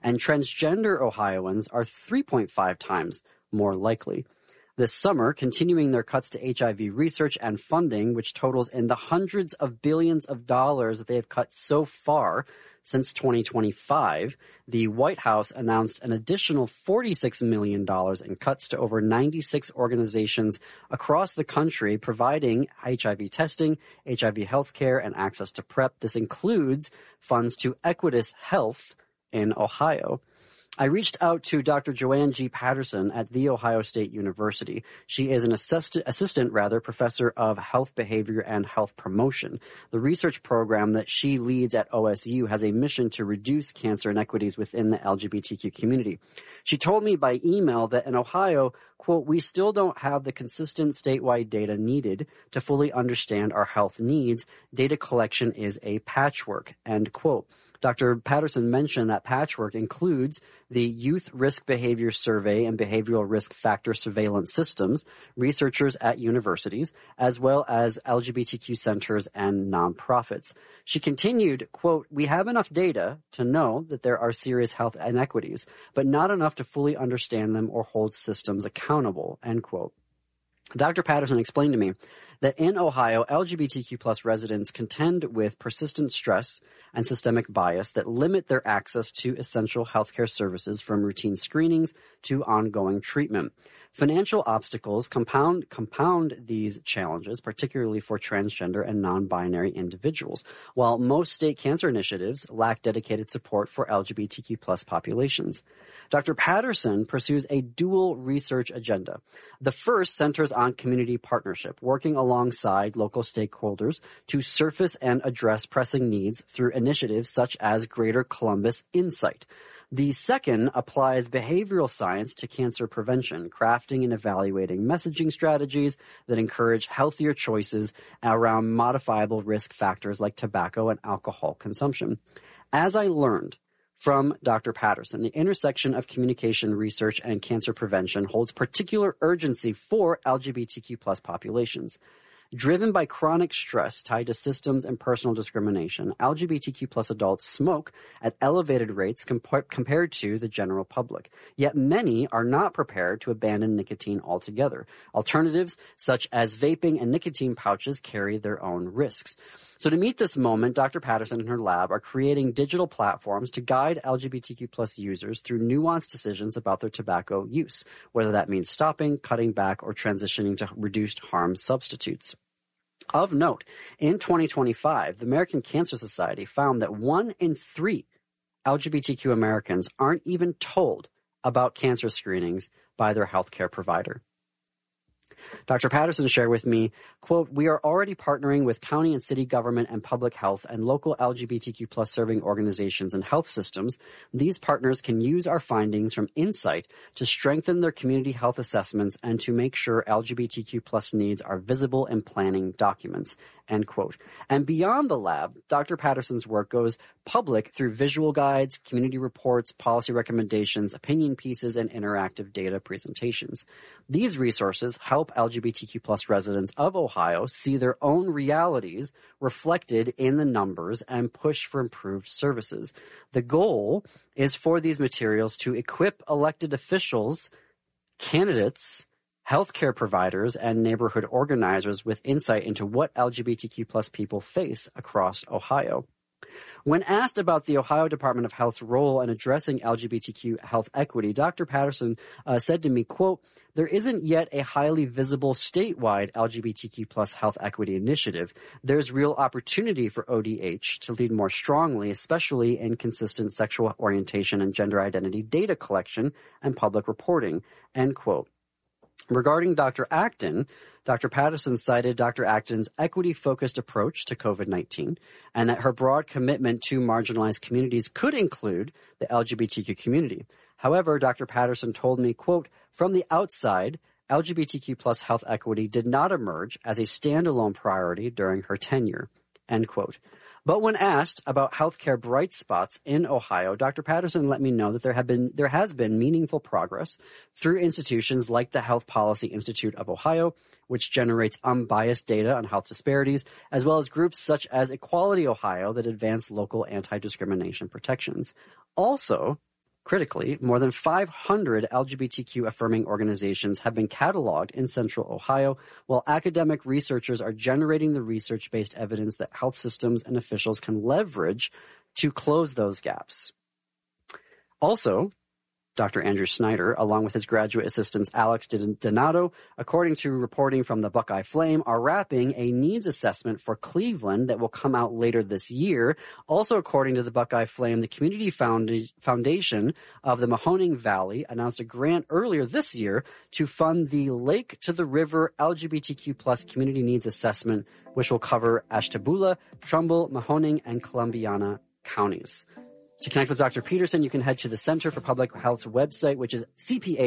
and transgender Ohioans are 3.5 times more likely. This summer, continuing their cuts to HIV research and funding, which totals in the hundreds of billions of dollars that they have cut so far since 2025, the White House announced an additional $46 million in cuts to over 96 organizations across the country providing HIV testing, HIV healthcare, and access to PrEP. This includes funds to Equitas Health in Ohio. I reached out to Dr. Joanne G. Patterson at The Ohio State University. She is an assistant professor of health behavior and health promotion. The research program that she leads at OSU has a mission to reduce cancer inequities within the LGBTQ community. She told me by email that in Ohio, quote, we still don't have the consistent statewide data needed to fully understand our health needs. Data collection is a patchwork, end quote. Dr. Patterson mentioned that patchwork includes the Youth Risk Behavior Survey and Behavioral Risk Factor Surveillance Systems, researchers at universities, as well as LGBTQ centers and nonprofits. She continued, quote, we have enough data to know that there are serious health inequities, but not enough to fully understand them or hold systems accountable, end quote. Dr. Patterson explained to me that in Ohio, LGBTQ plus residents contend with persistent stress and systemic bias that limit their access to essential healthcare services from routine screenings to ongoing treatment. Financial obstacles compound these challenges, particularly for transgender and non-binary individuals, while most state cancer initiatives lack dedicated support for LGBTQ plus populations. Dr. Patterson pursues a dual research agenda. The first centers on community partnership, working alongside local stakeholders to surface and address pressing needs through initiatives such as Greater Columbus Insight. The second applies behavioral science to cancer prevention, crafting and evaluating messaging strategies that encourage healthier choices around modifiable risk factors like tobacco and alcohol consumption. As I learned from Dr. Patterson, the intersection of communication research and cancer prevention holds particular urgency for LGBTQ plus populations. Driven by chronic stress tied to systems and personal discrimination, LGBTQ plus adults smoke at elevated rates compared to the general public. Yet many are not prepared to abandon nicotine altogether. Alternatives such as vaping and nicotine pouches carry their own risks. So to meet this moment, Dr. Patterson and her lab are creating digital platforms to guide LGBTQ plus users through nuanced decisions about their tobacco use, whether that means stopping, cutting back, or transitioning to reduced harm substitutes. Of note, in 2025, the American Cancer Society found that 1 in 3 LGBTQ Americans aren't even told about cancer screenings by their healthcare provider. Dr. Patterson shared with me, quote, we are already partnering with county and city government and public health and local LGBTQ plus serving organizations and health systems. These partners can use our findings from Insight to strengthen their community health assessments and to make sure LGBTQ plus needs are visible in planning documents, end quote. And beyond the lab, Dr. Patterson's work goes public through visual guides, community reports, policy recommendations, opinion pieces, and interactive data presentations. These resources help LGBTQ plus residents of Ohio see their own realities reflected in the numbers and push for improved services. The goal is for these materials to equip elected officials, candidates, healthcare providers, and neighborhood organizers with insight into what LGBTQ plus people face across Ohio. When asked about the Ohio Department of Health's role in addressing LGBTQ health equity, Dr. Patterson said to me, quote, there isn't yet a highly visible statewide LGBTQ plus health equity initiative. There's real opportunity for ODH to lead more strongly, especially in consistent sexual orientation and gender identity data collection and public reporting, end quote. Regarding Dr. Acton, Dr. Patterson cited Dr. Acton's equity-focused approach to COVID-19 and that her broad commitment to marginalized communities could include the LGBTQ community. However, Dr. Patterson told me, quote, from the outside, LGBTQ plus health equity did not emerge as a standalone priority during her tenure, end quote. But when asked about healthcare bright spots in Ohio, Dr. Patterson let me know that there has been meaningful progress through institutions like the Health Policy Institute of Ohio, which generates unbiased data on health disparities, as well as groups such as Equality Ohio that advance local anti-discrimination protections. Also, Critically, more than 500 LGBTQ-affirming organizations have been cataloged in Central Ohio, while academic researchers are generating the research-based evidence that health systems and officials can leverage to close those gaps. Also, Dr. Andrew Snyder, along with his graduate assistants Alex Donato, according to reporting from the Buckeye Flame, are wrapping a needs assessment for Cleveland that will come out later this year. Also, according to the Buckeye Flame, the Community Foundation of the Mahoning Valley announced a grant earlier this year to fund the Lake to the River LGBTQ+ Community Needs Assessment, which will cover Ashtabula, Trumbull, Mahoning, and Columbiana counties. To connect with Dr. Peterson, you can head to the Center for Public Health's website, which is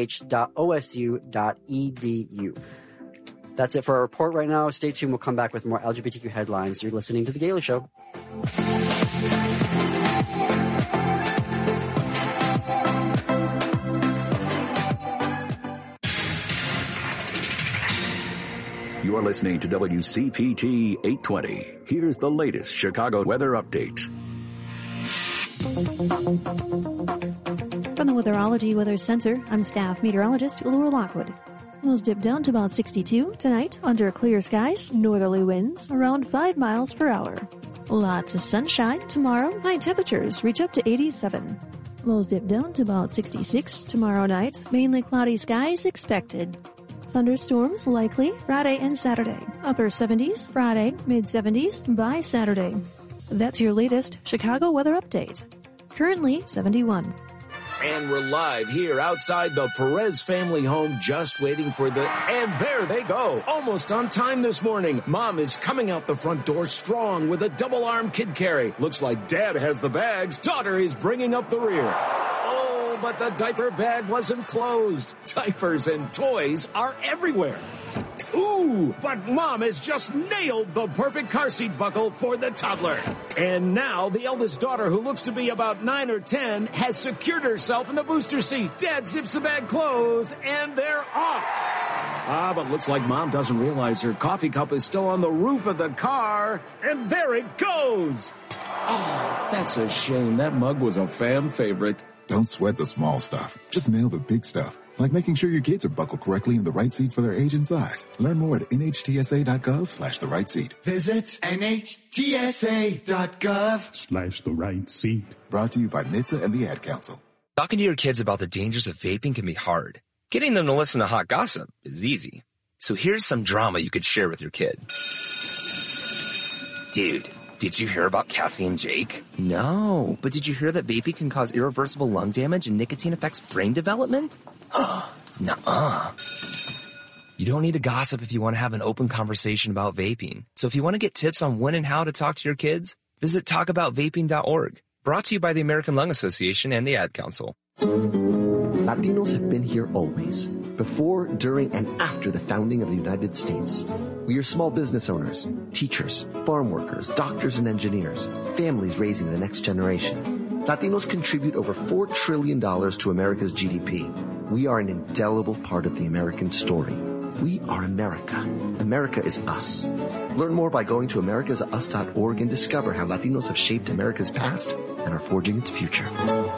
cph.osu.edu. That's it for our report right now. Stay tuned. We'll come back with more LGBTQ headlines. You're listening to The Gailey Show. You're listening to WCPT 820. Here's the latest Chicago weather update. From the Weatherology Weather Center, I'm staff meteorologist Laura Lockwood. We'll dip down to about 62 tonight under clear skies, northerly winds around 5 miles per hour. Lots of sunshine tomorrow. High temperatures reach up to 87. Lows dip down to about 66 tomorrow night. Mainly cloudy skies expected. Thunderstorms likely Friday and Saturday. Upper 70s Friday, mid 70s by Saturday. That's your latest Chicago weather update. Currently 71. And we're live here outside the Perez family home, just waiting for and there they go. Almost on time this morning. Mom is coming out the front door strong with a double-arm kid carry. Looks like Dad has the bags. Daughter is bringing up the rear. Oh, but the diaper bag wasn't closed. Diapers and toys are everywhere. Ooh, but Mom has just nailed the perfect car seat buckle for the toddler. And now the eldest daughter, who looks to be about 9 or 10, has secured herself in the booster seat. Dad zips the bag closed, and they're off. But looks like Mom doesn't realize her coffee cup is still on the roof of the car. And there it goes. Oh, that's a shame. That mug was a fam favorite. Don't sweat the small stuff. Just nail the big stuff. Like making sure your kids are buckled correctly in the right seat for their age and size. Learn more at nhtsa.gov/the right seat. Visit nhtsa.gov/the right seat. Brought to you by NHTSA and the Ad Council. Talking to your kids about the dangers of vaping can be hard. Getting them to listen to hot gossip is easy. So here's some drama you could share with your kid. Dude, did you hear about Cassie and Jake? No, but did you hear that vaping can cause irreversible lung damage and nicotine affects brain development? Nuh-uh. You don't need to gossip if you want to have an open conversation about vaping. So if you want to get tips on when and how to talk to your kids, visit talkaboutvaping.org. Brought to you by the American Lung Association and the Ad Council. Latinos have been here always, before, during, and after the founding of the United States. We are small business owners, teachers, farm workers, doctors and engineers, families raising the next generation. Latinos contribute over $4 trillion to America's GDP. We are an indelible part of the American story. We are America. America is us. Learn more by going to americasus.org and discover how Latinos have shaped America's past and are forging its future.